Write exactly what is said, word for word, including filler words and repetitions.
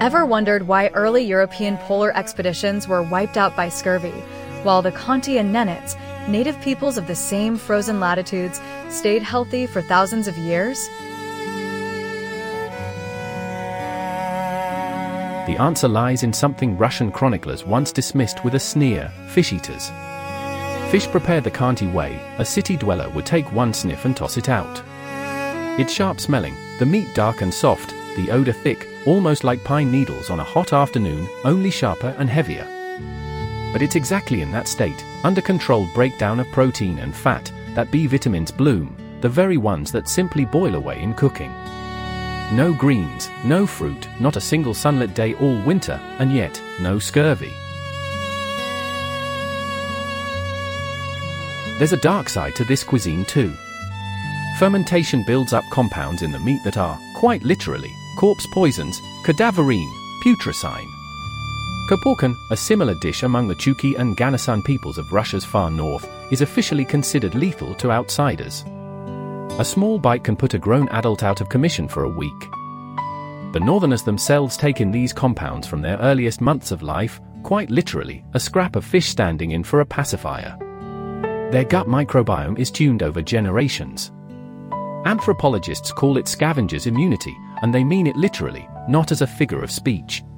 Ever wondered why early European polar expeditions were wiped out by scurvy, while the Khanty and Nenets, native peoples of the same frozen latitudes, stayed healthy for thousands of years? The answer lies in something Russian chroniclers once dismissed with a sneer: fish-eaters. Fish prepared the Khanty way, a city dweller would take one sniff and toss it out. It's sharp-smelling, the meat dark and soft, the odor thick, almost like pine needles on a hot afternoon, only sharper and heavier. But it's exactly in that state, under controlled breakdown of protein and fat, that B vitamins bloom, the very ones that simply boil away in cooking. No greens, no fruit, not a single sunlit day all winter, and yet, no scurvy. There's a dark side to this cuisine too. Fermentation builds up compounds in the meat that are, quite literally, corpse poisons, cadaverine, putrescine. Koporkan, a similar dish among the Chuky and Ganasan peoples of Russia's far north, is officially considered lethal to outsiders. A small bite can put a grown adult out of commission for a week. The northerners themselves take in these compounds from their earliest months of life, quite literally, a scrap of fish standing in for a pacifier. Their gut microbiome is tuned over generations. Anthropologists call it scavenger's immunity, and they mean it literally, not as a figure of speech.